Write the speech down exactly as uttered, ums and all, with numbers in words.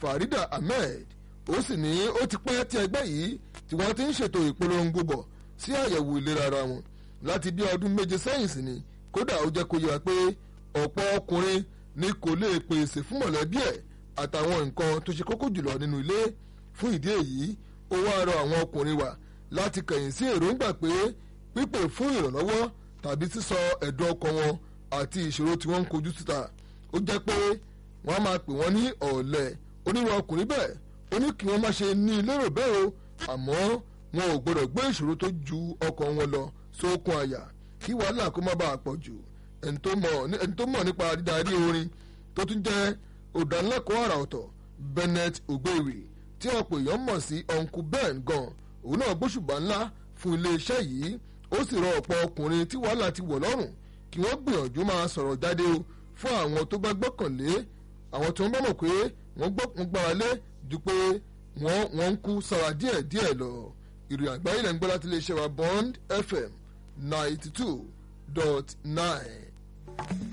Farida Ahmed ó sì ní ó ti pẹ́ tí ẹgbẹ́ yìí tí wọ́n ti ń ṣètò ìpolongo bọ̀ sí àyẹ̀wò ìlera ara wọn láti bí ọdún méje sẹ́yìn sí ni kódà ó jẹ́ kó yé wa pé ọ̀pọ̀ ọkùnrin ni kò lè pèsè fún mọ̀lẹ́bí ẹ̀ àtàwọn nǹkan tó ṣe kókó jùlọ nínú ilé fún ìdí èyí ó wá rọ àwọn ọkùnrin wa láti kẹ̀yìn sí èròǹgbà pé pípè fún ìrànlọ́wọ́ tàbí sísọ ẹ̀dùn ọkàn wọn àti ìṣòro tí wọ́n ń kojú síta ó jẹ́ pé wọ́n á máa pè wọ́n ní ọ̀lẹ onírú ọkùnrin bẹ́ẹ̀ ó ní kí wọ́n má ṣe ní lérò bẹ́ẹ̀ o àmọ́ wọn ò gbọ́dọ̀ gbé ìṣòro tó ju ọkàn wọn lọ sókun àyà kí wàhálà kó má bàa pọ̀ jù ẹni tó mọ̀ nípa dídarí orin tó tún jẹ́ òdánilẹ́kọ̀ọ́ àrà ọ̀tọ̀ Bennett Ogberi tí ọ̀pọ̀ èèyàn mọ̀ sí Uncle Ben gan òun náà gbóṣùbà ńlá fún iléeṣẹ́ yìí ó sì rọ ọ̀pọ̀ ọkùnrin tí wàhálà ti wọ̀ lọ́rùn kí wọ́n gbìyànjú máa sọ̀rọ̀ jáde o fún àwọn tó bá gbọ́kànlé àwọn tí wọ́n bá mọ̀ pé wọ́n gbára lé ju pé wọ́n ń kú sára díẹ̀díẹ̀ lọ ìrìn àgbáyé lẹ́ ń gbọ́ láti iléeṣẹ́ wa Bond F M ninety two dot nine.